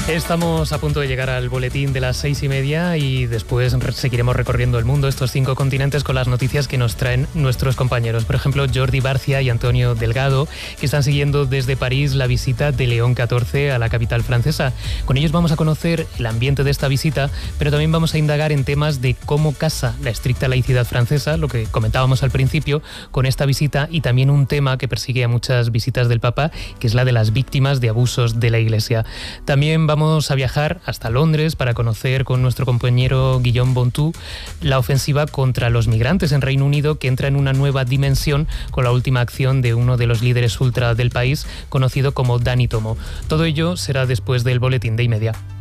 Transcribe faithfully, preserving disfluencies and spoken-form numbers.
Estamos a punto de llegar al boletín de las seis y media y después seguiremos recorriendo el mundo, estos cinco continentes, con las noticias que nos traen nuestros compañeros. Por ejemplo, Jordi Barcia y Antonio Delgado, que están siguiendo desde París la visita de León catorce a la capital francesa. Con ellos vamos a conocer el ambiente de esta visita, pero también vamos a indagar en temas de cómo casa la estricta laicidad francesa, lo que comentábamos al principio, con esta visita, y también un tema que persigue a muchas visitas del Papa, que es la de las víctimas de abusos de la Iglesia. También vamos Vamos a viajar hasta Londres para conocer con nuestro compañero Guillaume Bontou la ofensiva contra los migrantes en Reino Unido, que entra en una nueva dimensión con la última acción de uno de los líderes ultra del país, conocido como Dani Tomo. Todo ello será después del boletín de y media.